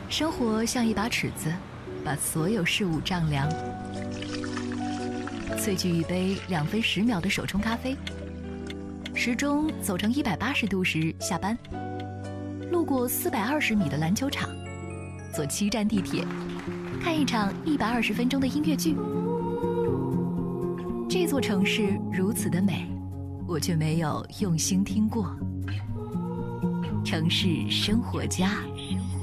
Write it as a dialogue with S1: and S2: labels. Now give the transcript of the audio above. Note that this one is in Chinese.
S1: 生活像一把尺子，把所有事物丈量。萃取一杯2分10秒的手冲咖啡，时钟走成180度时下班，路过420米的篮球场，坐7站地铁，看一场120分钟的音乐剧。这座城市如此的美，我却没有用心听过。城市生活家。